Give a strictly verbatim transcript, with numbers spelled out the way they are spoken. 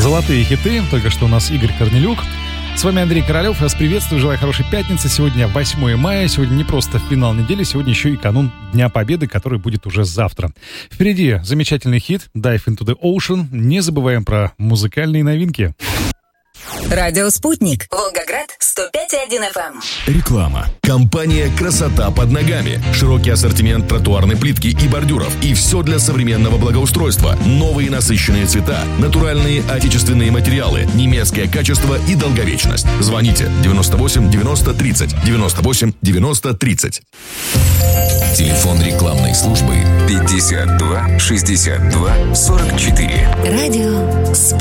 Золотые хиты. Только что у нас Игорь Корнелюк. С вами Андрей Королёв. Вас приветствую. Желаю хорошей пятницы. Сегодня восьмое мая. Сегодня не просто финал недели. Сегодня еще и канун Дня Победы, который будет уже завтра. Впереди замечательный хит «Dive into the Ocean». Не забываем про музыкальные новинки. Радио «Спутник». Волгоград, сто пять и один эф эм. Реклама. Компания «Красота под ногами». Широкий ассортимент тротуарной плитки и бордюров. И все для современного благоустройства. Новые насыщенные цвета, натуральные отечественные материалы, немецкое качество и долговечность. Звоните девяносто восемь девяносто тридцать, девяносто восемь девяносто тридцать. Телефон рекламной службы пятьдесят два шестьдесят два сорок четыре. Радио «Спутник».